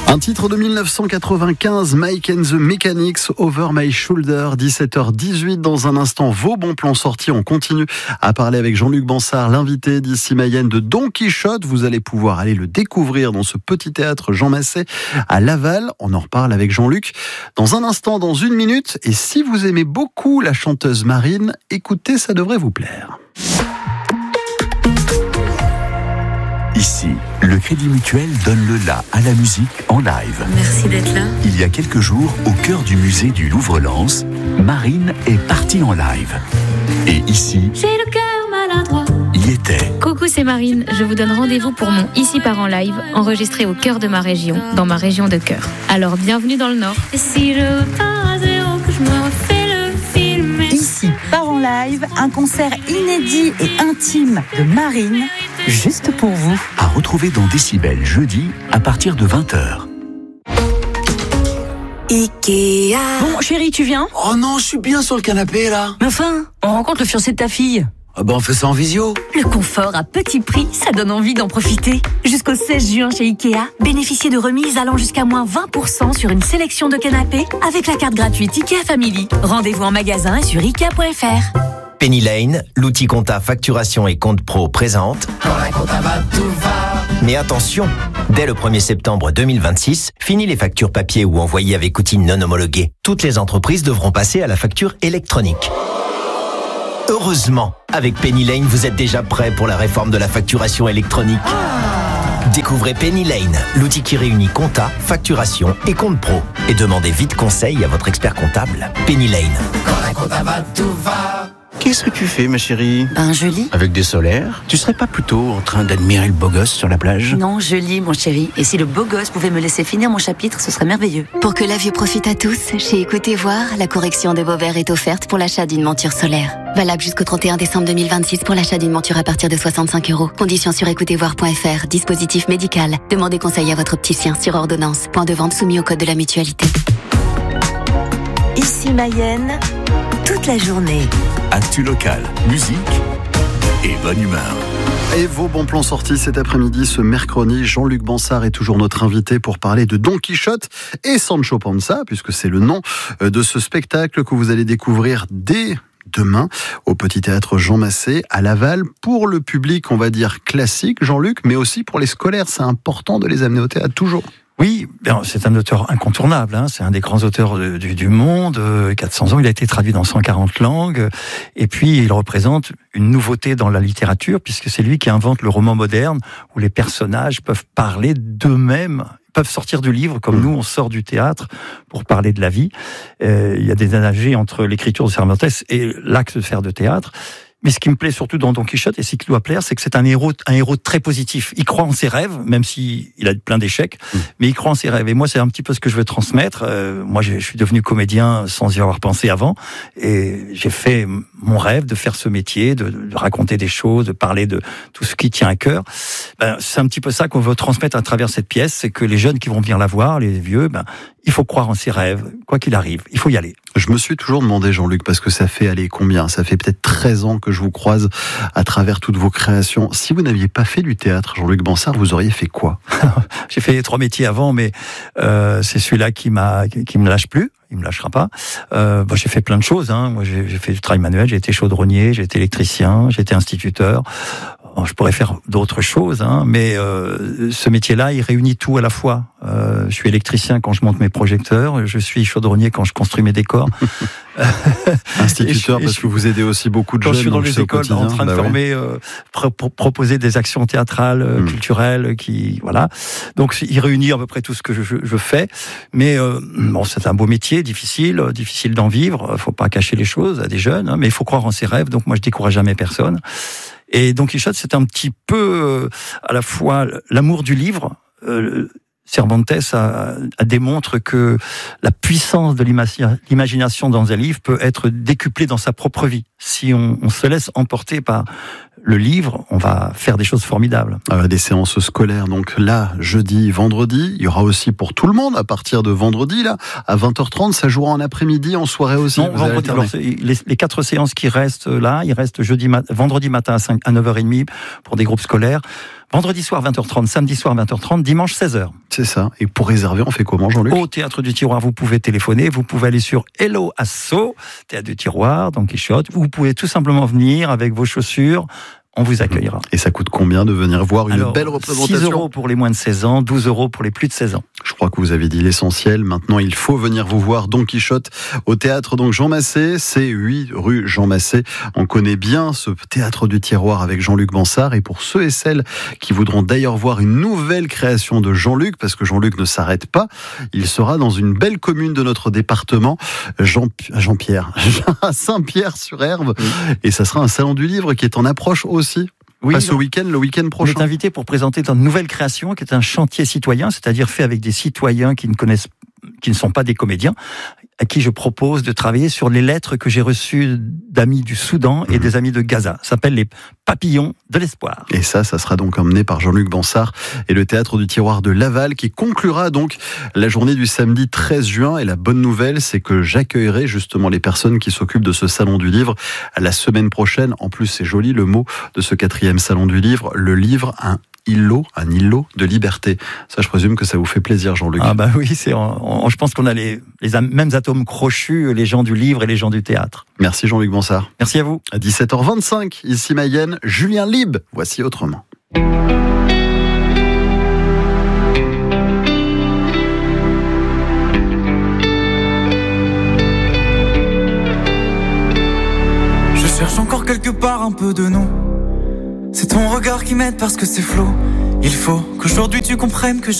Un titre de 1995, Mike and the Mechanics, Over My Shoulder, 17h18. Dans un instant, vos bons plans sortis. On continue à parler avec Jean-Luc Bansard, l'invité d'ici Mayenne de Don Quichotte. Vous allez pouvoir aller le découvrir dans ce petit théâtre Jean Massé à Laval. On en reparle avec Jean-Luc dans un instant, dans une minute. Et si vous aimez beaucoup la chanteuse Marine, écoutez, ça devrait vous plaire. Ici, le Crédit Mutuel donne le la à la musique en live. Merci d'être là. Il y a quelques jours, au cœur du musée du Louvre-Lens, Marine est partie en live. Et ici, J'ai le cœur maladroit. y était. Coucou, c'est Marine. Je vous donne rendez-vous pour mon Ici part en live, enregistré au cœur de ma région, dans ma région de cœur. Alors, bienvenue dans le Nord. Et si je pars à zéro, que je me refais le film. Ici part en live, un concert inédit et intime de Marine, juste pour vous. À retrouver dans Décibel jeudi à partir de 20h. Ikea. Bon, chérie, tu viens ? Oh non, je suis bien sur le canapé là. Mais enfin, on rencontre le fiancé de ta fille. Ah ben on fait ça en visio. Le confort à petit prix, ça donne envie d'en profiter. Jusqu'au 16 juin chez Ikea, bénéficiez de remises allant jusqu'à moins 20% sur une sélection de canapés avec la carte gratuite Ikea Family. Rendez-vous en magasin et sur Ikea.fr. Penny Lane, l'outil compta facturation et compte pro présente. Quand la compta va, tout va. Mais attention, dès le 1er septembre 2026, fini les factures papier ou envoyées avec outils non homologués. Toutes les entreprises devront passer à la facture électronique. Heureusement, avec Penny Lane, vous êtes déjà prêt pour la réforme de la facturation électronique. Découvrez Penny Lane, l'outil qui réunit compta, facturation et compte pro. Et demandez vite conseil à votre expert comptable. Penny Lane. Quand la compta va, tout va. Qu'est-ce que tu fais, ma chérie? Ben, je lis. Avec des solaires? Tu serais pas plutôt en train d'admirer le beau gosse sur la plage? Non, je lis, mon chéri. Et si le beau gosse pouvait me laisser finir mon chapitre, ce serait merveilleux. Pour que la vue profite à tous, chez Écoutez Voir, la correction de vos verres est offerte pour l'achat d'une monture solaire. Valable jusqu'au 31 décembre 2026 pour l'achat d'une monture à partir de 65 €. Conditions sur écoutezvoir.fr. Dispositif médical. Demandez conseil à votre opticien sur ordonnance. Point de vente soumis au code de la mutualité. Ici Mayenne, toute la journée. Actu local, musique et bonne humeur. Et vos bons plans sortis cet après-midi, ce mercredi, Jean-Luc Bansard est toujours notre invité pour parler de Don Quichotte et Sancho Panza, puisque c'est le nom de ce spectacle que vous allez découvrir dès demain au Petit Théâtre Jean Massé à Laval, pour le public, on va dire classique, Jean-Luc, mais aussi pour les scolaires. C'est important de les amener au théâtre toujours. Oui, c'est un auteur incontournable, hein. C'est un des grands auteurs du monde, 400 ans, il a été traduit dans 140 langues, et puis il représente une nouveauté dans la littérature, puisque c'est lui qui invente le roman moderne, où les personnages peuvent parler d'eux-mêmes, peuvent sortir du livre, comme nous, on sort du théâtre pour parler de la vie. Il y a des analogies entre l'écriture de Cervantes et l'acte de faire de théâtre. Mais ce qui me plaît surtout dans Don Quichotte, et ce qui doit plaire, c'est que c'est un héros très positif. Il croit en ses rêves, même s'il a plein d'échecs, mais il croit en ses rêves. Et moi, c'est un petit peu ce que je veux transmettre. Moi, je suis devenu comédien sans y avoir pensé avant, et j'ai fait mon rêve de faire ce métier, de raconter des choses, de parler de tout ce qui tient à cœur. C'est un petit peu ça qu'on veut transmettre à travers cette pièce, c'est que les jeunes qui vont venir la voir, les vieux, il faut croire en ses rêves, quoi qu'il arrive, il faut y aller. Je me suis toujours demandé, Jean-Luc, parce que ça fait combien ? Ça fait peut-être 13 ans que je vous croise à travers toutes vos créations. Si vous n'aviez pas fait du théâtre, Jean-Luc Bansard, vous auriez fait quoi ? J'ai fait 3 métiers avant, mais c'est celui-là qui me lâche plus. Il me lâchera pas. J'ai fait plein de choses, hein. Moi, j'ai fait du travail manuel, j'ai été chaudronnier, j'ai été électricien, j'ai été instituteur. Je pourrais faire d'autres choses, hein, mais ce métier-là, il réunit tout à la fois. Je suis électricien quand je monte mes projecteurs, je suis chaudronnier quand je construis mes décors. Instituteur, parce que vous aidez aussi beaucoup de jeunes. Quand je suis dans les écoles, en train de former, proposer des actions théâtrales, culturelles, voilà. Donc, il réunit à peu près tout ce que je fais. Mais c'est un beau métier, difficile d'en vivre. Faut pas cacher les choses à des jeunes, hein, mais il faut croire en ses rêves. Donc, moi, je décourage jamais personne. Et Don Quichotte, c'est un petit peu à la fois l'amour du livre. Cervantes démontre que la puissance de l'imagination dans un livre peut être décuplée dans sa propre vie. Si on se laisse emporter par le livre, on va faire des choses formidables. Des séances scolaires, donc là, jeudi, vendredi. Il y aura aussi pour tout le monde, à partir de vendredi, là, à 20h30. Ça jouera en après-midi, en soirée aussi. Non, vendredi. Alors, les 4 séances qui restent là, il reste vendredi matin à 9h30 pour des groupes scolaires. Vendredi soir 20h30, samedi soir 20h30, dimanche 16h. C'est ça. Et pour réserver, on fait comment, Jean-Luc ? Au Théâtre du Tiroir, vous pouvez téléphoner, vous pouvez aller sur Hello Asso, Théâtre du Tiroir, Don Quichotte. Vous pouvez tout simplement venir avec vos chaussures. On vous accueillera. Et ça coûte combien de venir voir une belle représentation ? 6 € pour les moins de 16 ans, 12 € pour les plus de 16 ans. Je crois que vous avez dit l'essentiel. Maintenant, il faut venir vous voir Don Quichotte au théâtre donc Jean Massé. C'est 8 rue Jean Massé. On connaît bien ce théâtre du Tiroir avec Jean-Luc Bansard. Et pour ceux et celles qui voudront d'ailleurs voir une nouvelle création de Jean-Luc, parce que Jean-Luc ne s'arrête pas, il sera dans une belle commune de notre département, Jean-Pierre, à Saint-Pierre-sur-Herve. Et ça sera un salon du livre qui est en approche aussi. Oui, pas ce week-end, le week-end prochain. On est invité pour présenter une nouvelle création qui est un chantier citoyen, c'est-à-dire fait avec des citoyens qui ne sont pas des comédiens, à qui je propose de travailler sur les lettres que j'ai reçues d'amis du Soudan et des amis de Gaza. Ça s'appelle les Papillons de l'espoir. Et ça sera donc emmené par Jean-Luc Bansard et le théâtre du Tiroir de Laval qui conclura donc la journée du samedi 13 juin. Et la bonne nouvelle, c'est que j'accueillerai justement les personnes qui s'occupent de ce salon du livre la semaine prochaine. En plus, c'est joli le mot de ce 4e salon du livre. Le livre, un îlot de liberté. Ça, je présume que ça vous fait plaisir, Jean-Luc. Ah bah oui, je pense qu'on a les mêmes atomes crochus, les gens du livre et les gens du théâtre. Merci Jean-Luc Bansard. Merci à vous. À 17h25, ici Mayenne, Julien Lib. Voici Autrement. Je cherche encore quelque part un peu de nous. C'est ton regard qui m'aide parce que c'est flou. Il faut qu'aujourd'hui tu comprennes que